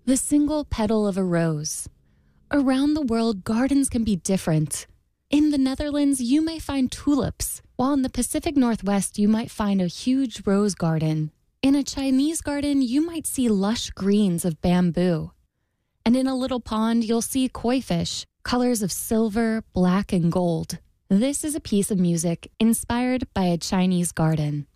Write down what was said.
The single petal of a rose. Around the world, gardens can be different. In the Netherlands, you may find tulips, while in the Pacific Northwest, you might find a huge rose garden. In a Chinese garden, you might see lush greens of bamboo. And in a little pond, you'll see koi fish, colors of silver, black, and gold. This is a piece of music inspired by a Chinese garden.